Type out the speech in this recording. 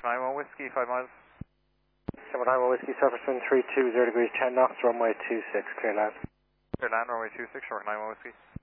91 Whiskey, 5 miles. 91 Whiskey, surface wind 320 degrees, 10 knots, runway 26, clear land. Clear land, runway 26, short 91 Whiskey.